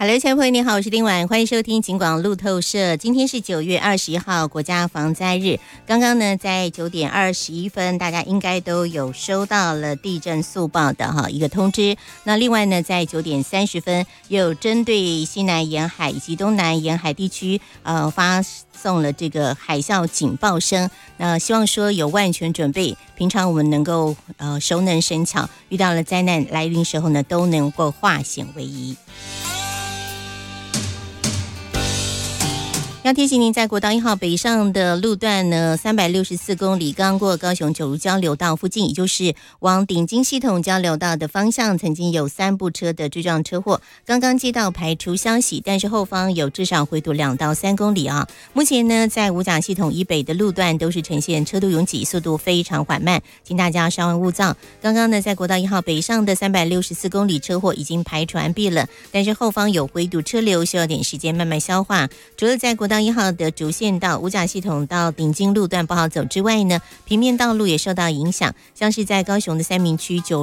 Hello， 亲爱的朋友，你好，我是丁婉，欢迎收听警广路透社。今天是9月21号，国家防灾日。刚刚呢，在9点21分，大家应该都有收到了地震速报的一个通知。那另外呢，在9点30分，又针对西南沿海以及东南沿海地区，发送了这个海啸警报声。那希望说有万全准备，平常我们能够熟能生巧，遇到了灾难来临时候呢，都能够化险为夷。要提醒您，在国道1号北上的路段呢，364公里刚过高雄九如交流道附近，也就是往顶金系统交流道的方向，曾经有3部车的追撞车祸。刚刚接到排除消息，但是后方有至少回堵2到3公里啊。目前呢，在五甲系统以北的路段都是呈现车多拥挤，速度非常缓慢，请大家稍安勿躁。刚刚呢，在国道1号北上的364公里车祸已经排除完毕了，但是后方有回堵车流，需要点时间慢慢消化。除了在国道1号的主线道五甲系统到顶金路段不好走之外呢，平面道路也受到影响，像是在高雄的三民区